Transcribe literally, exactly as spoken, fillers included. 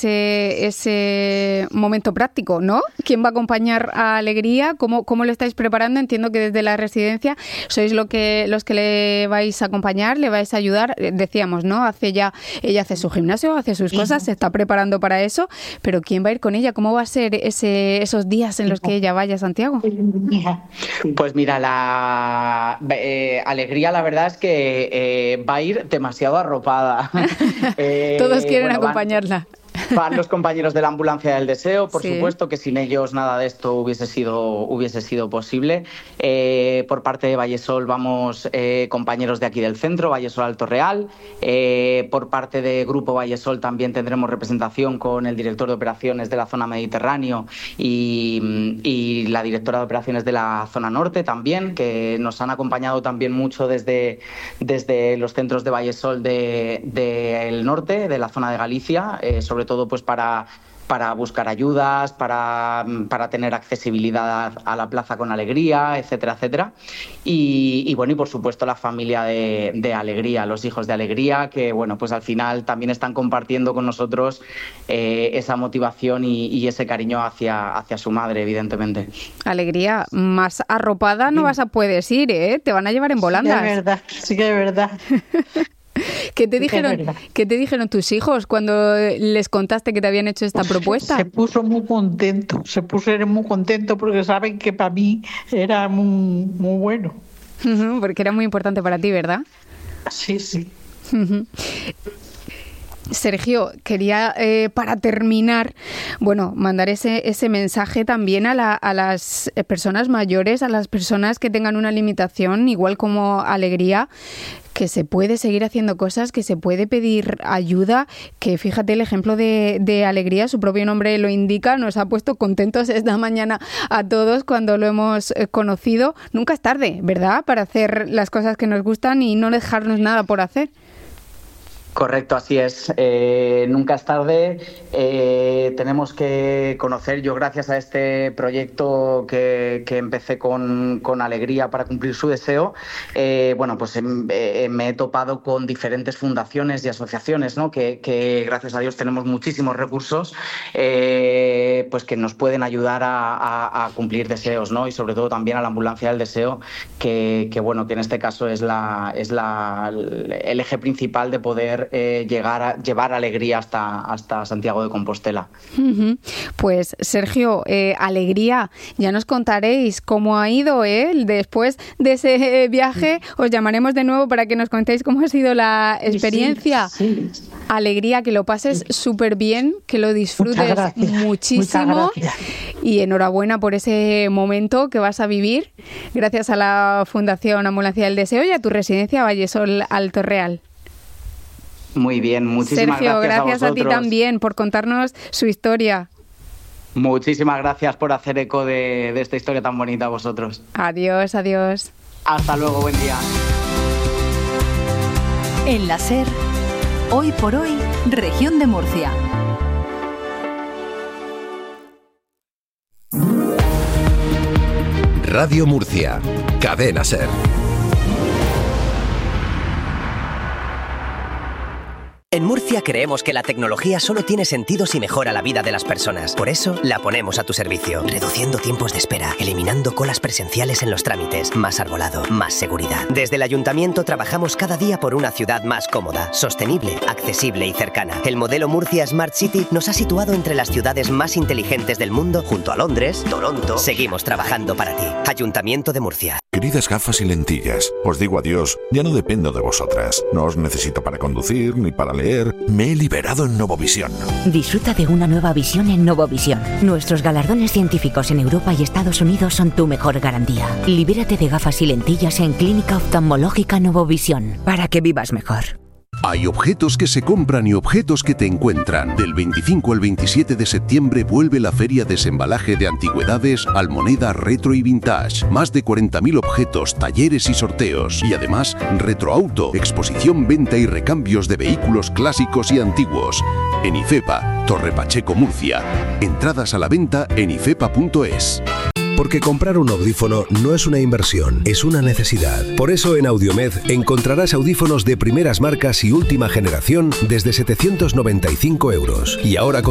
ese, ese momento práctico, ¿no? ¿Quién va a acompañar a Alegría? ¿Cómo, cómo lo estáis preparando? Entiendo que desde la residencia sois lo que, los que le vais a acompañar, le vais a ayudar. Decíamos, ¿no? Hace ya, ella hace su gimnasio, hace sus cosas, se está preparando para eso, pero ¿quién va a ir con ella? ¿Cómo va a ser ese, esos días en los que ella vaya a Santiago? Pues mira, la eh, Alegría, la verdad es que eh, va a ir demasiado arropada. eh, Todos quieren bueno, acompañarla. Van, van los compañeros de la Ambulancia del Deseo, por sí. supuesto, que sin ellos nada de esto hubiese sido, hubiese sido posible. Eh, por parte de Vallesol vamos eh, compañeros de aquí del centro, Vallesol Alto Real. Eh, por parte de Grupo Vallesol también tendremos representación con el director de operaciones de la zona Mediterráneo y, y la directora de operaciones de la zona norte también, que nos han acompañado también mucho desde, desde los centros de Vallesol del de, de norte, de la zona de Galicia, eh, sobre todo pues para, para buscar ayudas, para, para tener accesibilidad a la plaza con Alegría, etcétera, etcétera. Y, y bueno, y por supuesto la familia de, de Alegría, los hijos de Alegría, que bueno, pues al final también están compartiendo con nosotros eh, esa motivación y, y ese cariño hacia, hacia su madre, evidentemente. Alegría, más arropada no vas a poder ir, ¿eh? Te van a llevar en volandas. Sí, es verdad, sí que es verdad. ¿Qué te dijeron, ¿qué te dijeron tus hijos cuando les contaste que te habían hecho esta pues propuesta? Se puso muy contento, se pusieron muy contentos porque saben que para mí era muy, muy bueno. Porque era muy importante para ti, ¿verdad? Sí, sí. Sergio, quería eh, para terminar, bueno, mandar ese, ese mensaje también a, la, a las personas mayores, a las personas que tengan una limitación, igual como Alegría, que se puede seguir haciendo cosas, que se puede pedir ayuda, que fíjate el ejemplo de, de Alegría, su propio nombre lo indica, nos ha puesto contentos esta mañana a todos cuando lo hemos conocido. Nunca es tarde, ¿verdad?, para hacer las cosas que nos gustan y no dejarnos nada por hacer. Correcto, así es. Eh, nunca es tarde. Eh, tenemos que conocer, yo gracias a este proyecto que, que empecé con, con Alegría para cumplir su deseo, eh, bueno, pues eh, me he topado con diferentes fundaciones y asociaciones, ¿no? que, que gracias a Dios tenemos muchísimos recursos, eh, pues que nos pueden ayudar a, a, a cumplir deseos, ¿no? Y sobre todo también a la Ambulancia del Deseo, que, que bueno, que en este caso es la, es la, el eje principal de poder Eh, llegar a, llevar Alegría hasta, hasta Santiago de Compostela. Uh-huh. Pues Sergio, eh, Alegría, ya nos contaréis cómo ha ido, ¿eh? Después de ese viaje os llamaremos de nuevo para que nos contéis cómo ha sido la experiencia. Sí, sí. Alegría, que lo pases súper bien, que lo disfrutes muchísimo y enhorabuena por ese momento que vas a vivir gracias a la Fundación Ambulancia del Deseo y a tu residencia Vallesol Alto Real. Muy bien, muchísimas Sergio, gracias a gracias a, vosotros. ti también por contarnos su historia. Muchísimas gracias por hacer eco de, de esta historia tan bonita a vosotros. Adiós, adiós. Hasta luego, buen día. En la SER, hoy por hoy, Región de Murcia. Radio Murcia, Cadena SER. En Murcia creemos que la tecnología solo tiene sentido si mejora la vida de las personas. Por eso la ponemos a tu servicio, reduciendo tiempos de espera, eliminando colas presenciales en los trámites, más arbolado, más seguridad. Desde el Ayuntamiento trabajamos cada día por una ciudad más cómoda, sostenible, accesible y cercana. El modelo Murcia Smart City nos ha situado entre las ciudades más inteligentes del mundo, junto a Londres, Toronto. Seguimos trabajando para ti. Ayuntamiento de Murcia. Queridas gafas y lentillas, os digo adiós, ya no dependo de vosotras. No os necesito para conducir ni para leer. Me he liberado en Novovisión. Disfruta de una nueva visión en Novovisión. Nuestros galardones científicos en Europa y Estados Unidos son tu mejor garantía. Libérate de gafas y lentillas en Clínica Oftalmológica Novovisión, para que vivas mejor. Hay objetos que se compran y objetos que te encuentran. Del veinticinco al veintisiete de septiembre vuelve la Feria Desembalaje de Antigüedades, Almoneda, Retro y Vintage. Más de cuarenta mil objetos, talleres y sorteos. Y además, Retroauto, exposición, venta y recambios de vehículos clásicos y antiguos. En IFEPA, Torre Pacheco, Murcia. Entradas a la venta en ifepa punto es. Porque comprar un audífono no es una inversión, es una necesidad. Por eso en Audiomed encontrarás audífonos de primeras marcas y última generación desde setecientos noventa y cinco euros. Y ahora con